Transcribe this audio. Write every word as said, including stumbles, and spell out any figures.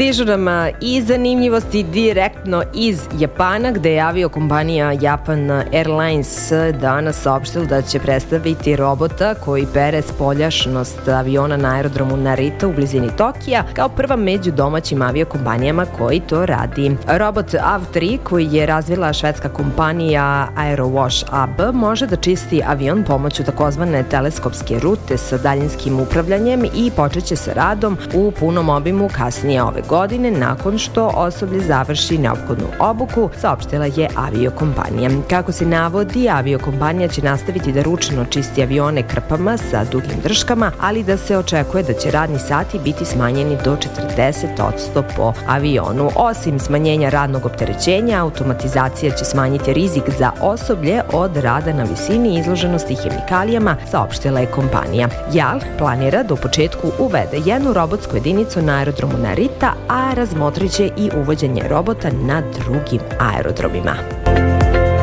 Stižu nam i zanimljivosti direktno iz Japana, gde je aviokompanija Japan Airlines danas saopštila da će predstaviti robota koji pere spoljašnost aviona na aerodromu Narita u blizini Tokija, kao prva među domaćim aviokompanijama koji to radi. Robot A V tri, koji je razvila švedska kompanija Aerowash A B, može da čisti avion pomoću takozvane teleskopske rute sa daljinskim upravljanjem i počeće sa radom u punom obimu kasnije ove godine, nakon što osoblje završi neophodnu obuku, saopštila je aviokompanija. Kako se navodi, aviokompanija će nastaviti da ručno čisti avione krpama sa dugim drškama, ali da se očekuje da će radni sati biti smanjeni do četrdeset posto po avionu. Osim smanjenja radnog opterećenja, automatizacija će smanjiti rizik za osoblje od rada na visini i izloženosti hemikalijama, saopštila je kompanija. J A L planira da u početku uvede jednu robotsku jedinicu na aerodromu Narita, a razmotriće i uvođenje robota na drugim aerodromima.